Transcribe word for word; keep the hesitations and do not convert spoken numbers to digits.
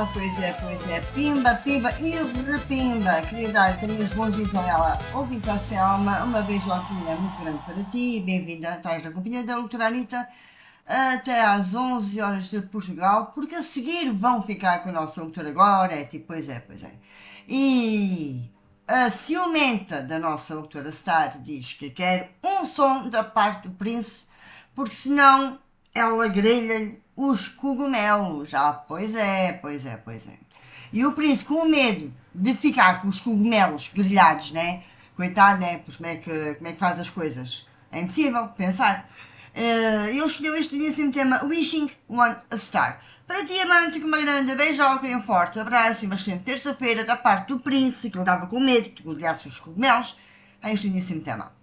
pois é, pois é. Pimba, pimba e repimba. Queria dar também os bons dias a ela. Ouvinte a Selma, uma beijoquinha muito grande para ti. Bem-vinda, estás na companhia da doutora Anitta até às onze horas de Portugal, porque a seguir vão ficar com a nossa doutora Gorete. Pois é, pois é. E a ciumenta da nossa doutora Star diz que quer um som da parte do Prince, porque senão ela grelha-lhe os cogumelos. Ah, pois é, pois é, pois é. E o Prince, com medo de ficar com os cogumelos grelhados, né? Coitado, né? Pois como é que, como é que faz as coisas? É impossível pensar. Uh, ele escolheu este belíssimo tema Wishing on a Star. Para ti, amante, com uma grande beijoca e um forte abraço e uma excelente terça-feira da parte do Prince, que ele estava com medo que tu grelhasse os cogumelos. É este belíssimo tema.